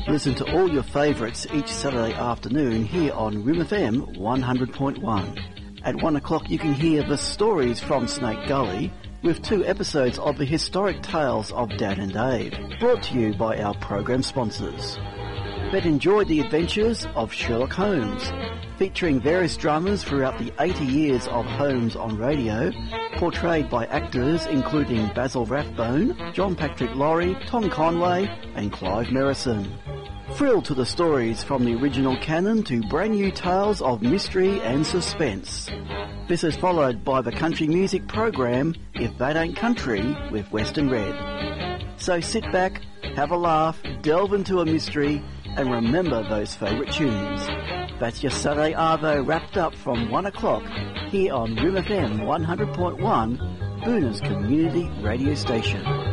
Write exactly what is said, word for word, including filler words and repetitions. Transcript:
Listen to all your favourites each Saturday afternoon here on R I M F M one hundred point one. At one o'clock you can hear The Stories from Snake Gully with two episodes of the historic tales of Dan and Dave, brought to you by our program sponsors. But enjoy the adventures of Sherlock Holmes, featuring various dramas throughout the eighty years of Holmes on radio, portrayed by actors including Basil Rathbone, John Patrick Lorry, Tom Conway and Clive Merrison. Thrill to the stories from the original canon to brand new tales of mystery and suspense. This is followed by the country music program If That Ain't Country with Western Red. So sit back, have a laugh, delve into a mystery and remember those favourite tunes. That's your Saturday Arvo wrapped up from one o'clock here on R I M F M one hundred point one, Boona's community radio station.